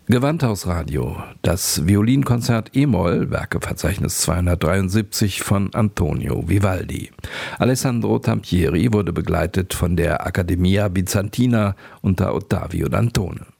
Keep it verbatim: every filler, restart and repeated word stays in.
Gewandhausradio, das Violinkonzert E-Moll, Werkeverzeichnis zweihundertdreiundsiebzig von Antonio Vivaldi. Alessandro Tampieri wurde begleitet von der Accademia Bizantina unter Ottavio Dantone.